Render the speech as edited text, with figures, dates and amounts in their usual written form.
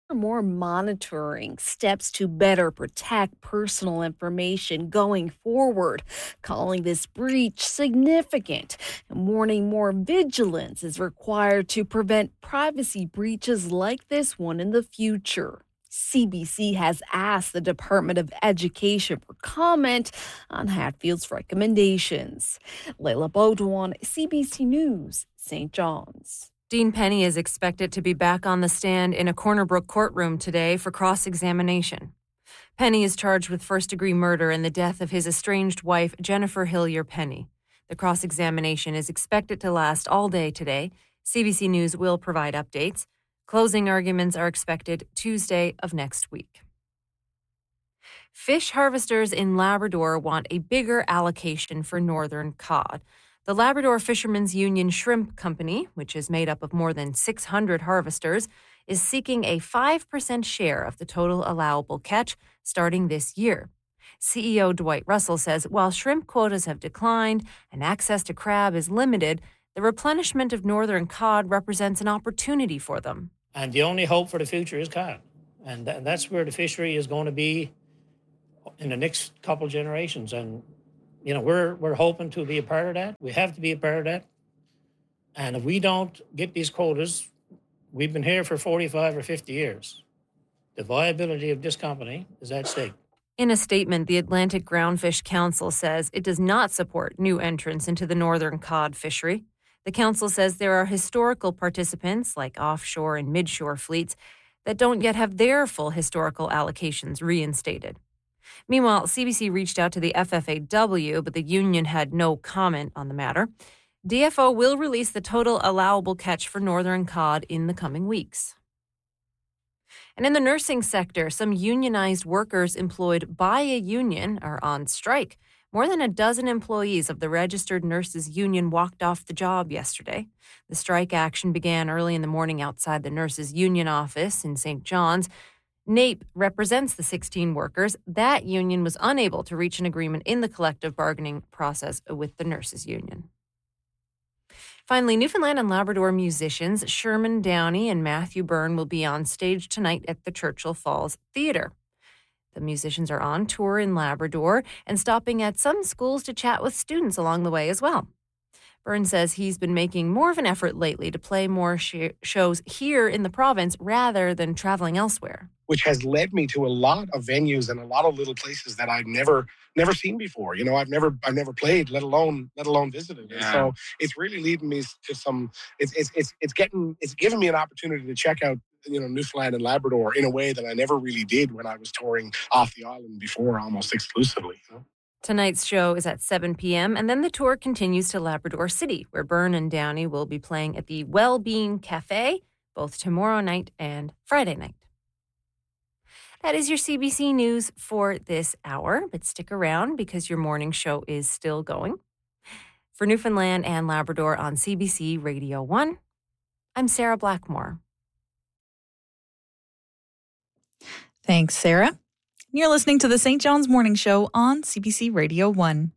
more monitoring steps to better protect personal information going forward, calling this breach significant and warning more vigilance is required to prevent privacy breaches like this one in the future. CBC has asked the Department of Education for comment on Hatfield's recommendations. Layla Baudouin, CBC News, St. John's. Dean Penny is expected to be back on the stand in a Corner Brook courtroom today for cross-examination. Penny is charged with first-degree murder in the death of his estranged wife, Jennifer Hillier Penny. The cross-examination is expected to last all day today. CBC News will provide updates. Closing arguments are expected Tuesday of next week. Fish harvesters in Labrador want a bigger allocation for northern cod. The Labrador Fishermen's Union Shrimp Company, which is made up of more than 600 harvesters, is seeking a 5% share of the total allowable catch starting this year. CEO Dwight Russell says while shrimp quotas have declined and access to crab is limited, the replenishment of northern cod represents an opportunity for them. And the only hope for the future is cod. And that's where the fishery is going to be in the next couple generations. And we're hoping to be a part of that. We have to be a part of that. And if we don't get these quotas, we've been here for 45 or 50 years. The viability of this company is at stake. In a statement, the Atlantic Groundfish Council says it does not support new entrants into the northern cod fishery. The council says there are historical participants, like offshore and midshore fleets, that don't yet have their full historical allocations reinstated. Meanwhile, CBC reached out to the FFAW, but the union had no comment on the matter. DFO will release the total allowable catch for northern cod in the coming weeks. And in the nursing sector, some unionized workers employed by a union are on strike. More than a dozen employees of the Registered Nurses Union walked off the job yesterday. The strike action began early in the morning outside the Nurses Union office in St. John's. NAPE represents the 16 workers. That union was unable to reach an agreement in the collective bargaining process with the nurses union. Finally, Newfoundland and Labrador musicians Sherman Downey and Matthew Byrne will be on stage tonight at the Churchill Falls Theatre. The musicians are on tour in Labrador and stopping at some schools to chat with students along the way as well. Byrne says he's been making more of an effort lately to play more shows here in the province rather than traveling elsewhere, which has led me to a lot of venues and a lot of little places that I've never seen before. I've never played, let alone visited. Yeah. And so it's really leading me to some. It's giving me an opportunity to check out Newfoundland and Labrador in a way that I never really did when I was touring off the island before, almost exclusively. Tonight's show is at 7 p.m., and then the tour continues to Labrador City, where Byrne and Downey will be playing at the Wellbeing Cafe, both tomorrow night and Friday night. That is your CBC News for this hour, but stick around because your morning show is still going. For Newfoundland and Labrador on CBC Radio 1, I'm Sarah Blackmore. Thanks, Sarah. You're listening to the St. John's Morning Show on CBC Radio 1.